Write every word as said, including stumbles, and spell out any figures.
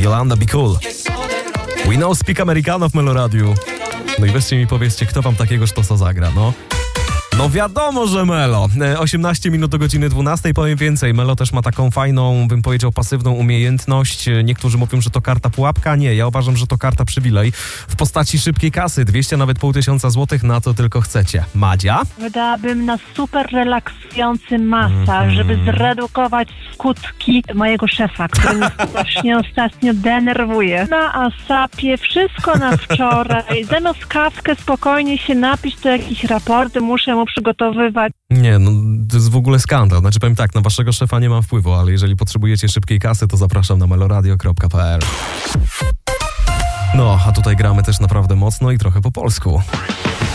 Yolanda Be Cool. We know speak Americano w Meloradiu. No i weźcie mi powiedzcie, kto wam takiego sztosa zagra, no. No wiadomo, że Melo. osiemnaście minut do godziny dwunastej, powiem więcej. Melo też ma taką fajną, bym powiedział, pasywną umiejętność. Niektórzy mówią, że to karta pułapka. Nie, ja uważam, że to karta przywilej w postaci szybkiej kasy. dwieście, nawet pół tysiąca złotych, na to tylko chcecie. Madzia? Wydałabym na super relaksujący masaż, żeby zredukować skutki mojego szefa, który mnie strasznie ostatnio denerwuje. Na asapie, wszystko na wczoraj. Zamiast kawkę spokojnie się napić, to jakieś raporty muszę mu przygotowywać. Nie, no to jest w ogóle skandal. Znaczy powiem tak, na waszego szefa nie mam wpływu, ale jeżeli potrzebujecie szybkiej kasy, to zapraszam na meloradio kropka p l. No, a tutaj gramy też naprawdę mocno i trochę po polsku.